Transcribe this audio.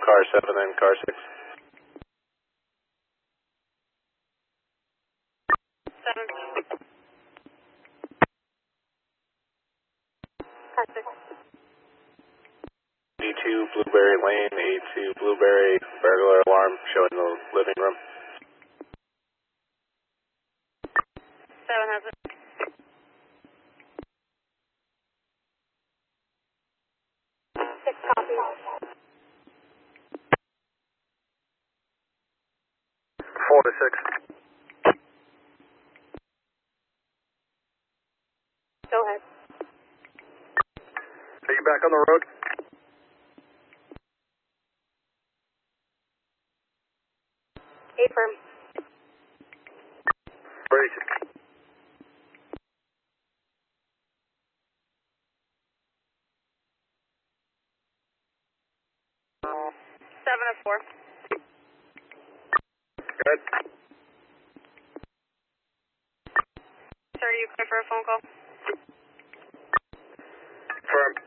car 7 and car 6. 7. Car 6. D2 Blueberry Lane, A2 Blueberry, burglar alarm showing the living room. 7 has it. 6 copies. 4 to 6. Go ahead. Are you back on the road? Affirm. Ready. 7 and 4. Good. Sir, are you clear for a phone call? Firm.